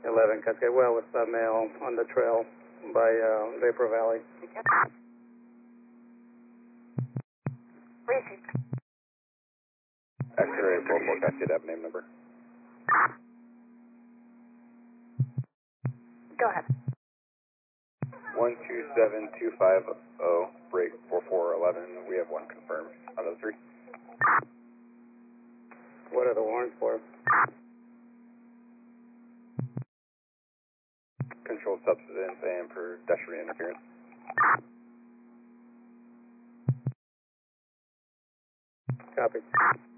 11 Cascade. Well, with male on the trail by Vapor Valley. Receive. X-ray 44 Cascade Ave, name number. Go ahead. 127250, break 4411. We have one confirmed out of the 3. What are the warrants for? Controlled substance and pedestrian interference. Copy.